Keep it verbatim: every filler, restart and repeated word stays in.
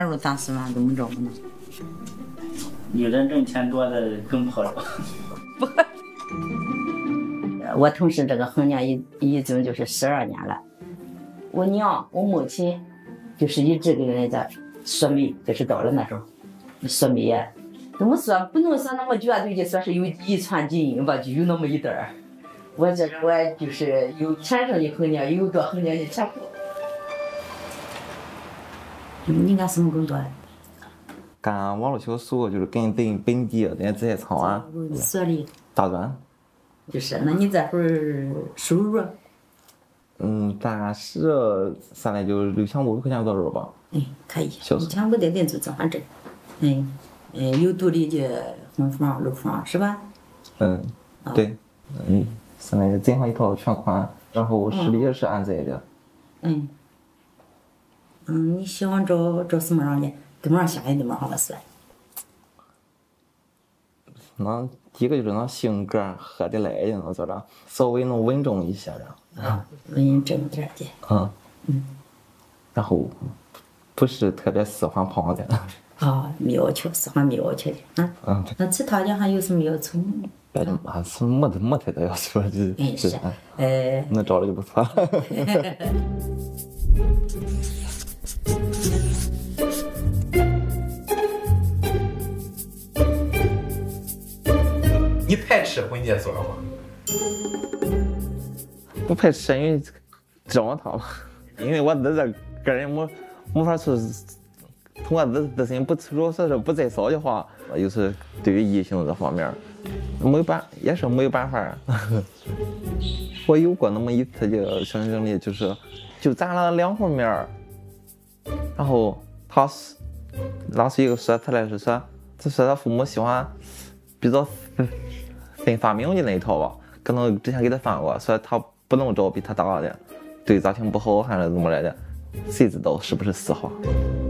二十三四万怎么着呢？ 女人挣钱多的更好了。 不，我同事这个恒年已已经就是十二年了。我娘，我母亲，就是一直给人家说媒，就是到了那时候说媒呀，怎么说不能说那么绝对的说是有遗传基因吧，就有那么一点儿。我这个我就是有天生的恒年，有着恒年的天赋。你干什么工作？ 干网络销售，就是跟本本地的这些厂啊。 所里。 大专。 就是，那你这会儿收入？ 嗯，暂时现在就六千五百块钱左右吧。 嗯，可以。六千五的人就这样挣。嗯嗯，有独立的婚房、楼房是吧？ 嗯，对。嗯，现在整上一套全款，然后实力也是安在的。 嗯。嗯，你喜欢找找什么样的？怎么样相爱，怎么样的是？ 那第一个就是那性格合得来的，那叫啥？稍微能稳重一些的。 啊，稳重点的。 嗯。 嗯。 然后不是特别喜欢胖的。 啊，没要求，喜欢没要求的啊。嗯。那其他的还有什么要求？ 别的还是没得没太多要求，就嗯是。呃。 能找了就不错。 你排斥婚介所吗？ 不排斥，因为找我他嘛，因为我自这个人没没法说，通过自自身不，如果说是不再骚的话，有时对于异性这方面没有办，也是没有办法。我有过那么一次的小经历，就是就咱俩两方面，然后他是当时一个说出来是说，他说他父母喜欢比较分发明的那一套吧，可能之前给他翻过，说他不能找比他大的，对家庭不好还是怎么来的，谁知道是不是实话？